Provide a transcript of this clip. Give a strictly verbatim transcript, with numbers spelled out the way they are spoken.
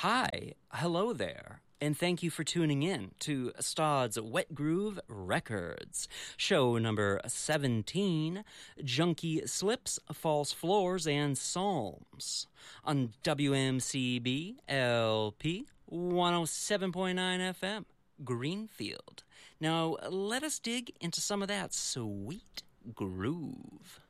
Hi, hello there, and thank you for tuning in to Stod's Wet Groove Records, show number seventeen, Junkie Slips, False Floors, and Psalms, on W M C B L P one oh seven point nine F M, Greenfield. Now, let us dig into some of that sweet groove.